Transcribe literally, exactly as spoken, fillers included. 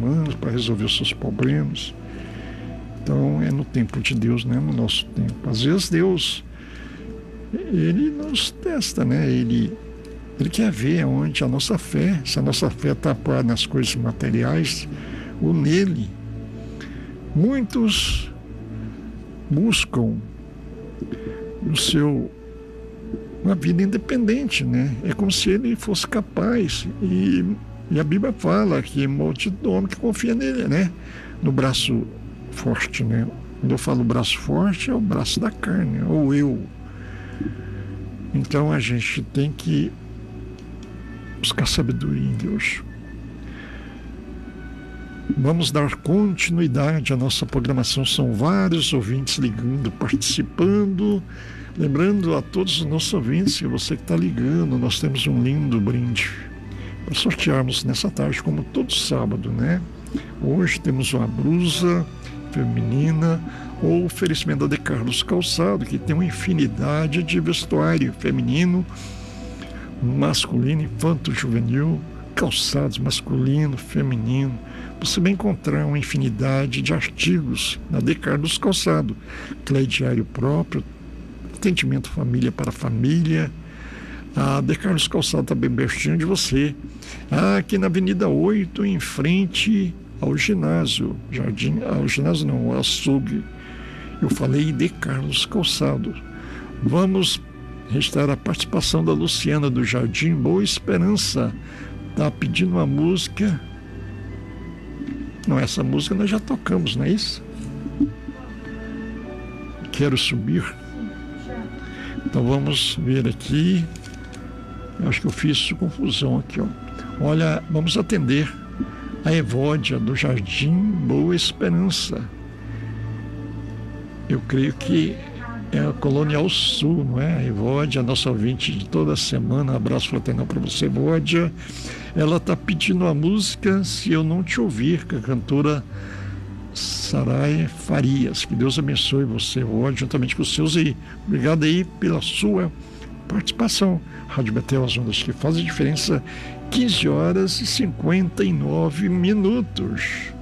humanos para resolver os seus problemas. Então é no tempo de Deus, não é no nosso tempo. Às vezes Deus, Ele nos testa, né? Ele, ele quer ver onde a nossa fé, se a nossa fé está apoiada nas coisas materiais ou nele. Muitos buscam o seu, uma vida independente, né? É como se ele fosse capaz. E, e a Bíblia fala que maldito do homem que confia nele, né? No braço forte, né? Quando eu falo braço forte, é o braço da carne, ou eu. Então a gente tem que buscar sabedoria em Deus. Vamos dar continuidade à nossa programação. São vários ouvintes ligando, participando. Lembrando a todos os nossos ouvintes que você que está ligando, nós temos um lindo brinde para sortearmos nessa tarde, como todo sábado, né? Hoje temos uma blusa feminina, ou oferecimento da De Carlos Calçado, que tem uma infinidade de vestuário feminino, masculino, infanto, juvenil, calçados masculino, feminino. Você vai encontrar uma infinidade de artigos na De Carlos Calçado, crediário próprio, atendimento família para família. A De Carlos Calçado está bem pertinho de você. Aqui na Avenida oito, em frente ao ginásio, jardim, ao ginásio não, ao açougue. Eu falei De Carlos Calçado. Vamos registrar a participação da Luciana do Jardim Boa Esperança. Está pedindo uma música. Não, essa música nós já tocamos, não é isso? Quero Subir. Então vamos ver aqui. Eu acho que eu fiz confusão aqui, ó. Olha, vamos atender a Evódia do Jardim Boa Esperança. Eu creio que é a Colonial Sul, não é? A Evódia, a nossa ouvinte de toda semana. Um abraço fraternal para você, Evódia. Ela está pedindo a música Se Eu Não Te Ouvir, com a cantora Sarai Farias. Que Deus abençoe você, Evódia, juntamente com os seus aí. Obrigado aí pela sua participação. Rádio Betel, as ondas que fazem diferença, quinze horas e cinquenta e nove minutos.